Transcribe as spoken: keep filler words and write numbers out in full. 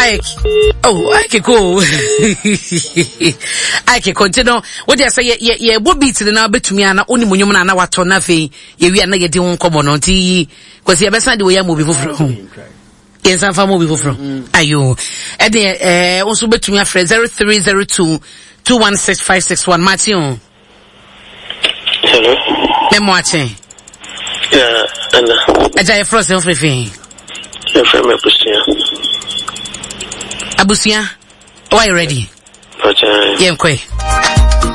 Ike. Oh, Ike go. Ike continue. What they say ye ye bo beat na betumi ana oni munyum na na wato na fe ye wi na ye de won komo no nti kwasi ye besa de we ya mo bi foforo. Yensa fa mo bi foforo. Ayo. E de eh won so betumi afre zero three zero two two one six five six one Matthew. Hello. Memo ache. Yeah, Anna. Aja ye frozen free. Your friend Abusia. Abusia, why you ready? Okay. Yeah, okay.